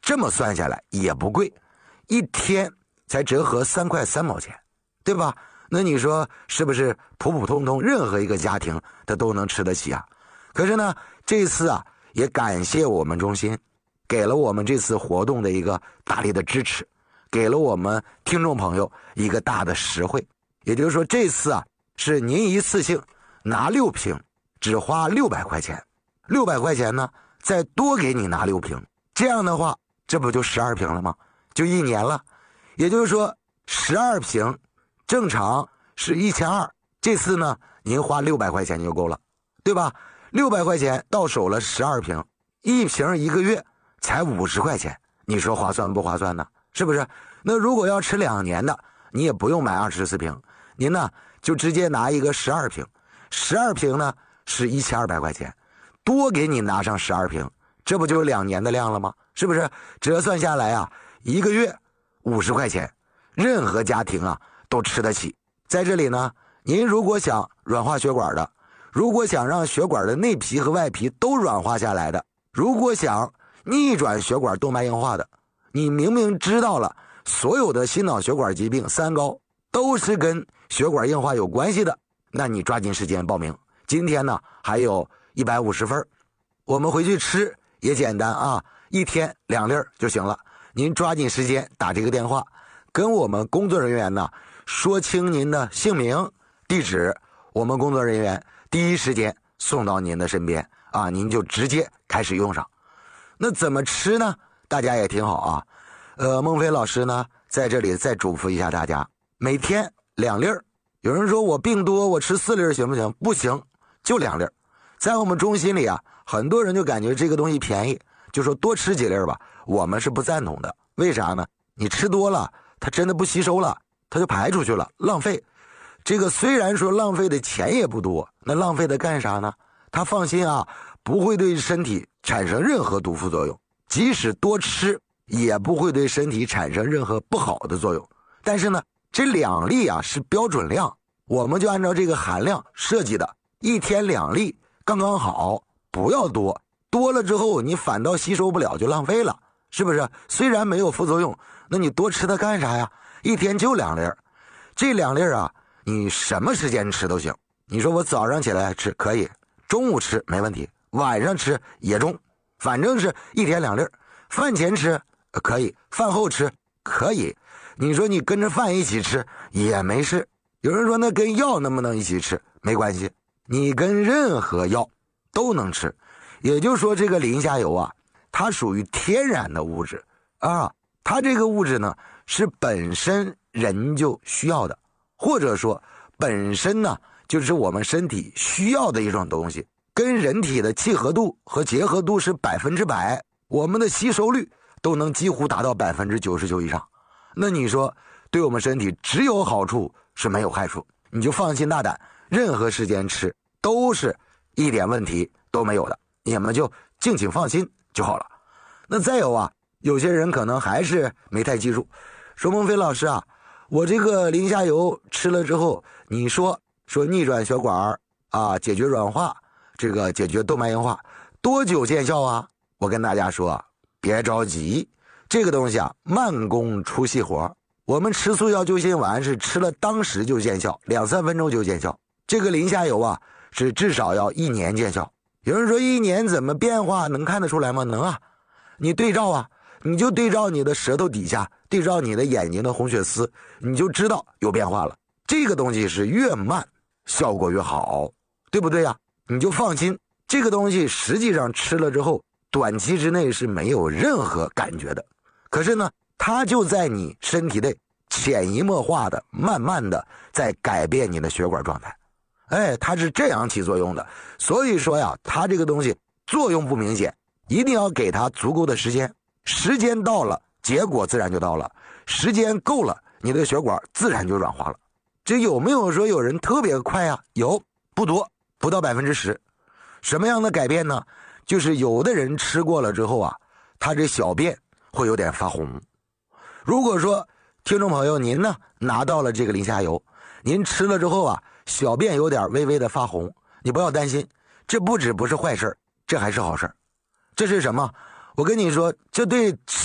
这么算下来也不贵，一天才折合3块3毛钱，对吧？那你说是不是普普通通任何一个家庭他都能吃得起啊？可是呢，这次啊也感谢我们中心给了我们这次活动的一个大力的支持，给了我们听众朋友一个大的实惠。也就是说这次啊是您一次性拿6瓶只花600块钱，600块钱呢再多给你拿6瓶，这样的话这不就12瓶了吗？就1年了。也就是说12瓶正常是1200，这次呢您花600块钱就够了，对吧？600块钱到手了12瓶，一瓶1个月才50块钱，你说划算不划算呢？是不是？那如果要吃2年的，你也不用买24瓶，您呢就直接拿一个12瓶，12瓶呢是1200块钱，多给你拿上12瓶，这不就是2年的量了吗？是不是？折算下来啊，1个月50块钱，任何家庭啊都吃得起。在这里呢，您如果想软化血管的，如果想让血管的内皮和外皮都软化下来的，如果想逆转血管动脉硬化的，你明明知道了所有的心脑血管疾病3高都是跟血管硬化有关系的，那你抓紧时间报名。今天呢还有150分，我们回去吃也简单啊，一天2粒就行了。您抓紧时间打这个电话，跟我们工作人员呢说清您的姓名地址，我们工作人员第一时间送到您的身边啊，您就直接开始用上。那怎么吃呢？大家也挺好啊。孟非老师呢在这里再嘱咐一下大家，每天2粒。有人说我病多我吃4粒行不行？不行，就2粒。在我们中心里啊，很多人就感觉这个东西便宜，就说多吃几粒吧，我们是不赞同的。为啥呢？你吃多了它真的不吸收了，它就排出去了，浪费。这个虽然说浪费的钱也不多，那浪费的干啥呢？他放心啊，不会对身体产生任何毒副作用，即使多吃也不会对身体产生任何不好的作用。但是呢，这2粒啊是标准量，我们就按照这个含量设计的，一天2粒刚刚好，不要多，多了之后你反倒吸收不了，就浪费了，是不是？虽然没有副作用，那你多吃它干啥呀？一天就2粒，这2粒啊你什么时间吃都行。你说我早上起来吃可以，中午吃没问题，晚上吃也中，反正是一天2粒。饭前吃可以，饭后吃可以，你说你跟着饭一起吃也没事。有人说那跟药能不能一起吃？没关系，你跟任何药都能吃。也就是说这个磷虾油啊，它属于天然的物质啊，它这个物质呢是本身人就需要的，或者说本身呢就是我们身体需要的一种东西，跟人体的契合度和结合度是100%，我们的吸收率都能几乎达到99%以上。那你说对我们身体只有好处是没有害处，你就放心大胆，任何时间吃都是一点问题都没有的，你们就敬请放心就好了。那再有啊，有些人可能还是没太记住，说孟非老师啊，我这个磷虾油吃了之后，你说逆转血管啊，解决软化，这个解决动脉硬化，多久见效啊？我跟大家说，别着急，这个东西啊，慢工出细活。我们吃速效救心丸是吃了当时就见效，2-3分钟就见效。这个磷虾油啊，是至少要1年见效。有人说1年怎么变化能看得出来吗？能啊，你对照啊，你就对照你的舌头底下，对照你的眼睛的红血丝，你就知道有变化了。这个东西是越慢效果越好，对不对呀？你就放心，这个东西实际上吃了之后短期之内是没有任何感觉的，可是呢它就在你身体内潜移默化的慢慢的在改变你的血管状态。它是这样起作用的。所以说呀，它这个东西作用不明显，一定要给它足够的时间，时间到了结果自然就到了，时间够了你的血管自然就软化了。这有没有说有人特别快啊？有，不多，不到10%。什么样的改变呢？就是有的人吃过了之后啊，他这小便会有点发红。如果说听众朋友您呢拿到了这个磷虾油，您吃了之后啊，小便有点微微的发红，你不要担心，这不是坏事，这还是好事。这是什么？我跟你说，这对